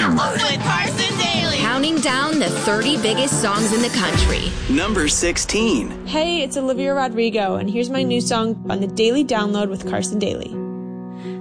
Download with Carson Daly. Counting down the 30 biggest songs in the country. Number 16. Hey, it's Olivia Rodrigo, and here's my new song on the Daily Download with Carson Daly.